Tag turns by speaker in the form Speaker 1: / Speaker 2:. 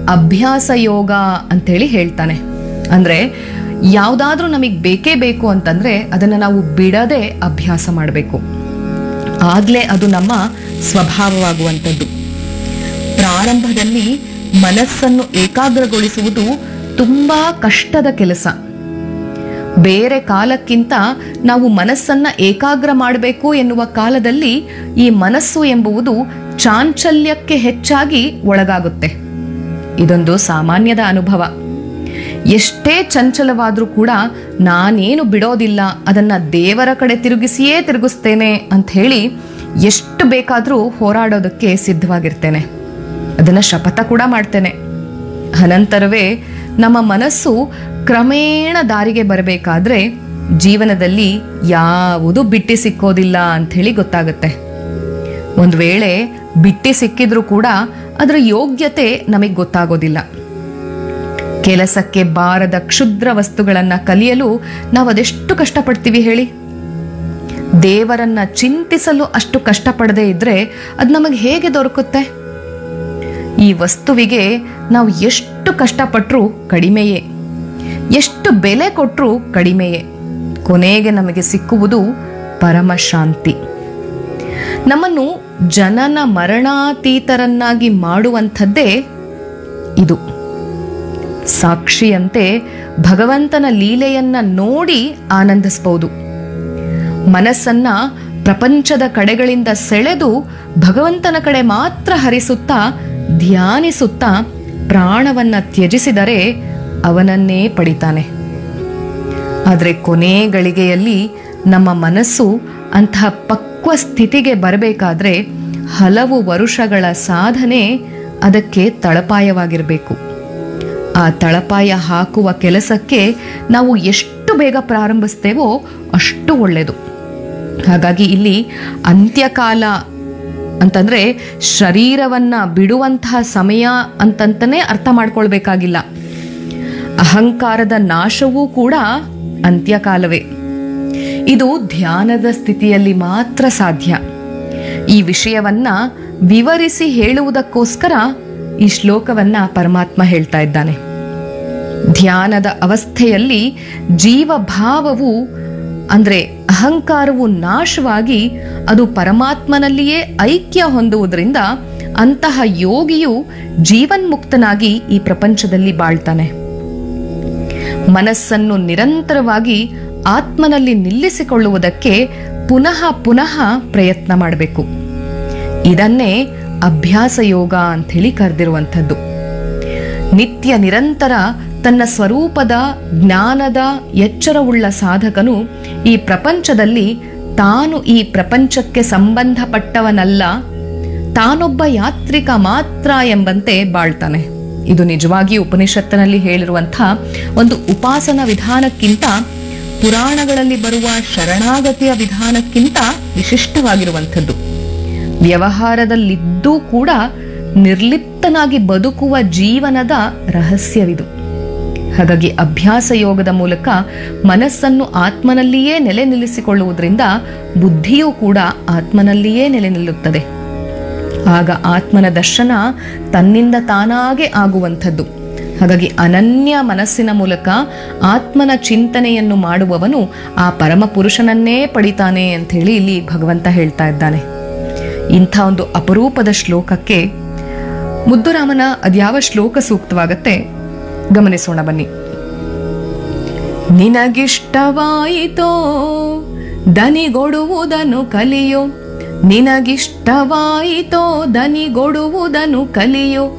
Speaker 1: ಅಭ್ಯಾಸ ಯೋಗ ಅಂತೇಳಿ ಹೇಳ್ತಾನೆ. ಅಂದರೆ ಯಾವುದಾದ್ರೂ ನಮಗೆ ಬೇಕೇ ಬೇಕು ಅಂತಂದರೆ ಅದನ್ನು ನಾವು ಬಿಡದೆ ಅಭ್ಯಾಸ ಮಾಡಬೇಕು. ಆಗಲೇ ಅದು ನಮ್ಮ ಸ್ವಭಾವವಾಗುವಂಥದ್ದು. ಪ್ರಾರಂಭದಲ್ಲಿ ಮನಸ್ಸನ್ನು ಏಕಾಗ್ರಗೊಳಿಸುವುದು ತುಂಬ ಕಷ್ಟದ ಕೆಲಸ. ಬೇರೆ ಕಾಲಕ್ಕಿಂತ ನಾವು ಮನಸ್ಸನ್ನು ಏಕಾಗ್ರ ಮಾಡಬೇಕು ಎನ್ನುವ ಕಾಲದಲ್ಲಿ ಈ ಮನಸ್ಸು ಎಂಬುವುದು ಚಾಂಚಲ್ಯಕ್ಕೆ ಹೆಚ್ಚಾಗಿ ಒಳಗಾಗುತ್ತೆ. ಇದೊಂದು ಸಾಮಾನ್ಯದ ಅನುಭವ. ಎಷ್ಟೇ ಚಂಚಲವಾದರೂ ಕೂಡ ನಾನೇನು ಬಿಡೋದಿಲ್ಲ, ಅದನ್ನು ದೇವರ ಕಡೆ ತಿರುಗಿಸಿಯೇ ತಿರುಗಿಸ್ತೇನೆ ಅಂತ ಹೇಳಿ ಎಷ್ಟು ಬೇಕಾದರೂ ಹೋರಾಡೋದಕ್ಕೆ ಸಿದ್ಧವಾಗಿರ್ತೇನೆ. ಅದನ್ನು ಶಪಥ ಕೂಡ ಮಾಡ್ತೇನೆ. ಅನಂತರವೇ ನಮ್ಮ ಮನಸ್ಸು ಕ್ರಮೇಣ ದಾರಿಗೆ ಬರಬೇಕಾದ್ರೆ ಜೀವನದಲ್ಲಿ ಯಾವುದು ಬಿಟ್ಟು ಸಿಕ್ಕೋದಿಲ್ಲ ಅಂಥೇಳಿ ಗೊತ್ತಾಗುತ್ತೆ. ಒಂದು ವೇಳೆ ಬಿಟ್ಟು ಸಿಕ್ಕಿದ್ರೂ ಕೂಡ ಅದರ ಯೋಗ್ಯತೆ ನಮಗೆ ಗೊತ್ತಾಗೋದಿಲ್ಲ. ಕೆಲಸಕ್ಕೆ ಬಾರದ ಕ್ಷುದ್ರ ವಸ್ತುಗಳನ್ನು ಕಲಿಯಲು ನಾವು ಅದೆಷ್ಟು ಕಷ್ಟಪಡ್ತೀವಿ ಹೇಳಿ. ದೇವರನ್ನ ಚಿಂತಿಸಲು ಅಷ್ಟು ಕಷ್ಟಪಡದೇ ಇದ್ರೆ ಅದು ನಮಗೆ ಹೇಗೆ ದೊರಕುತ್ತೆ? ಈ ವಸ್ತುವಿಗೆ ನಾವು ಎಷ್ಟು ಕಷ್ಟಪಟ್ಟರೂ ಕಡಿಮೆಯೇ, ಎಷ್ಟು ಬೆಲೆ ಕೊಟ್ಟರೂ ಕಡಿಮೆಯೇ. ಕೊನೆಗೆ ನಮಗೆ ಸಿಕ್ಕುವುದು ಪರಮಶಾಂತಿ. ನಮ್ಮನ್ನು ಜನನ ಮರಣಾತೀತರನ್ನಾಗಿ ಮಾಡುವಂಥದ್ದೇ ಇದು. ಸಾಕ್ಷಿಯಂತೆ ಭಗವಂತನ ಲೀಲೆಯನ್ನ ನೋಡಿ ಆನಂದಿಸಬಹುದು. ಮನಸ್ಸನ್ನ ಪ್ರಪಂಚದ ಕಡೆಗಳಿಂದ ಸೆಳೆದು ಭಗವಂತನ ಕಡೆ ಮಾತ್ರ ಹರಿಸುತ್ತಾ ಧ್ಯಾನಿಸುತ್ತಾ ಪ್ರಾಣವನ್ನ ತ್ಯಜಿಸಿದರೆ ಅವನನ್ನೇ ಪಡಿತಾನೆ. ಆದರೆ ಕೊನೆ ಗಳಿಗೆಯಲ್ಲಿ ನಮ್ಮ ಮನಸ್ಸು ಅಂತಹ ಪಕ್ವ ಸ್ಥಿತಿಗೆ ಬರಬೇಕಾದ್ರೆ ಹಲವು ವರುಷಗಳ ಸಾಧನೆ ಅದಕ್ಕೆ ತಳಪಾಯವಾಗಿರಬೇಕು. ಆ ತಳಪಾಯ ಹಾಕುವ ಕೆಲಸಕ್ಕೆ ನಾವು ಎಷ್ಟು ಬೇಗ ಪ್ರಾರಂಭಿಸ್ತೇವೋ ಅಷ್ಟು ಒಳ್ಳೆಯದು. ಹಾಗಾಗಿ ಇಲ್ಲಿ ಅಂತ್ಯಕಾಲ ಅಂತಂದ್ರೆ ಶರೀರವನ್ನ ಬಿಡುವಂತಹ ಸಮಯ ಅಂತಂತಾನೆ ಅರ್ಥ ಮಾಡ್ಕೊಳ್ಬೇಕಾಗಿಲ್ಲ. ಅಹಂಕಾರದ ನಾಶವೂ ಕೂಡ ಅಂತ್ಯಕಾಲವೇ. ಇದು ಧ್ಯಾನದ ಸ್ಥಿತಿಯಲ್ಲಿ ಮಾತ್ರ ಸಾಧ್ಯ. ಈ ವಿಷಯವನ್ನ ವಿವರಿಸಿ ಹೇಳುವುದಕ್ಕೋಸ್ಕರ ಈ ಶ್ಲೋಕವನ್ನ ಪರಮಾತ್ಮ ಹೇಳ್ತಾ ಇದ್ದಾನೆ. ಧ್ಯಾನದ ಅವಸ್ಥೆಯಲ್ಲಿ ಜೀವಭಾವವು ಅಂದ್ರೆ ಅಹಂಕಾರವು ನಾಶವಾಗಿ ಅದು ಪರಮಾತ್ಮನಲ್ಲಿಯೇ ಐಕ್ಯ ಹೊಂದುವುದರಿಂದ ಅಂತಹ ಯೋಗಿಯು ಜೀವನ್ಮುಕ್ತನಾಗಿ ಈ ಪ್ರಪಂಚದಲ್ಲಿ ಬಾಳ್ತಾನೆ. ಮನಸ್ಸನ್ನು ನಿರಂತರವಾಗಿ ಆತ್ಮನಲ್ಲಿ ನಿಲ್ಲಿಸಿಕೊಳ್ಳುವುದಕ್ಕೆ ಪುನಃ ಪುನಃ ಪ್ರಯತ್ನ ಮಾಡಬೇಕು. ಇದನ್ನೇ ಅಭ್ಯಾಸ ಯೋಗ ಅಂಥೇಳಿ ಕರೆದಿರುವಂಥದ್ದು. ನಿತ್ಯ ನಿರಂತರ ತನ್ನ ಸ್ವರೂಪದ ಜ್ಞಾನದ ಎಚ್ಚರವುಳ್ಳ ಸಾಧಕನು ಈ ಪ್ರಪಂಚದಲ್ಲಿ ತಾನು ಈ ಪ್ರಪಂಚಕ್ಕೆ ಸಂಬಂಧಪಟ್ಟವನಲ್ಲ, ತಾನೊಬ್ಬ ಯಾತ್ರಿಕ ಮಾತ್ರ ಎಂಬಂತೆ ಬಾಳ್ತಾನೆ. ಇದು ನಿಜವಾಗಿ ಉಪನಿಷತ್ತಿನಲ್ಲಿ ಹೇಳಿರುವಂಥ ಒಂದು ಉಪಾಸನ ವಿಧಾನಕ್ಕಿಂತ ಪುರಾಣಗಳಲ್ಲಿ ಬರುವ ಶರಣಾಗತಿಯ ವಿಧಾನಕ್ಕಿಂತ ವಿಶಿಷ್ಟವಾಗಿರುವಂಥದ್ದು. ವ್ಯವಹಾರದಲ್ಲಿದ್ದೂ ಕೂಡ ನಿರ್ಲಿಪ್ತನಾಗಿ ಬದುಕುವ ಜೀವನದ ರಹಸ್ಯವಿದು. ಹಾಗಾಗಿ ಅಭ್ಯಾಸ ಯೋಗದ ಮೂಲಕ ಮನಸ್ಸನ್ನು ಆತ್ಮನಲ್ಲಿಯೇ ನೆಲೆ ನಿಲ್ಲಿಸಿಕೊಳ್ಳುವುದರಿಂದ ಬುದ್ಧಿಯೂ ಕೂಡ ಆತ್ಮನಲ್ಲಿಯೇ ನೆಲೆ ನಿಲ್ಲುತ್ತದೆ. ಆಗ ಆತ್ಮನ ದರ್ಶನ ತನ್ನಿಂದ ತಾನಾಗೆ ಆಗುವಂಥದ್ದು. ಹಾಗಾಗಿ ಅನನ್ಯ ಮನಸ್ಸಿನ ಮೂಲಕ ಆತ್ಮನ ಚಿಂತನೆಯನ್ನು ಮಾಡುವವನು ಆ ಪರಮ ಪುರುಷನನ್ನೇ ಪಡಿತಾನೆ ಅಂತ ಹೇಳಿ ಇಲ್ಲಿ ಭಗವಂತ ಹೇಳ್ತಾ ಇದ್ದಾನೆ. ಇಂಥ ಒಂದು ಅಪರೂಪದ ಶ್ಲೋಕಕ್ಕೆ ಮುದ್ದುರಾಮನ ಅದ್ಯಾವ ಶ್ಲೋಕ ಸೂಕ್ತವಾಗತ್ತೆ ಗಮನಿಸೋಣ ಬನ್ನಿ. ನಿನಗಿಷ್ಟವಾಯಿತೋ ದನಿಗೊಡುವುದನ್ನು ಕಲಿಯೋ, ನಿನಗಿಷ್ಟವಾಯಿತೋ ದನಿಗೊಡುವುದನ್ನು ಕಲಿಯೋ,